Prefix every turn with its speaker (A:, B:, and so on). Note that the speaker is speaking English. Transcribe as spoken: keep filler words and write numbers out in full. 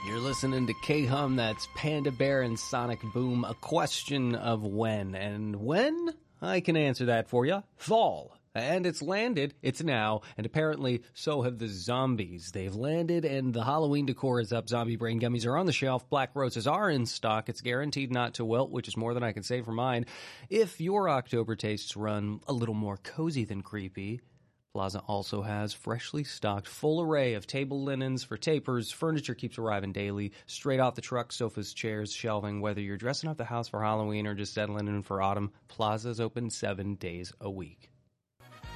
A: You're listening to K-Hum, that's Panda Bear and Sonic Boom, a question of when. And when? I can answer that for you. Fall. And it's landed, it's now, and apparently so have the zombies. They've landed and the Halloween decor is up. Zombie brain gummies are on the shelf. Black roses are in stock. It's guaranteed not to wilt, which is more than I can say for mine. If your October tastes run a little more cozy than creepy, Plaza also has freshly stocked full array of table linens for tapers. Furniture keeps arriving daily, straight off the truck, sofas, chairs, shelving. Whether you're dressing up the house for Halloween or just settling in for autumn, Plaza's open seven days a week.